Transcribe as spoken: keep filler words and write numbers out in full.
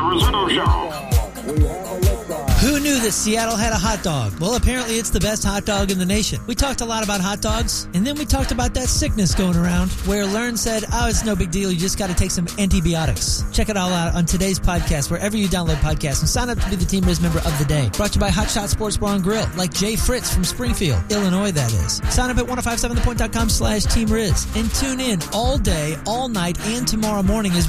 Rizzuto Show. Who knew that Seattle had a hot dog? Well, apparently it's the best hot dog in the nation. We talked a lot about hot dogs, and then we talked about that sickness going around where Learn said, oh, it's no big deal. You just got to take some antibiotics. Check it all out on today's podcast, wherever you download podcasts, and sign up to be the Team Riz member of the day. Brought to you by Hot Shot Sports Bar and Grill, like Jay Fritz from Springfield, Illinois, that is. Sign up at ten fifty-seven the point dot com slash Team Riz and tune in all day, all night, and tomorrow morning as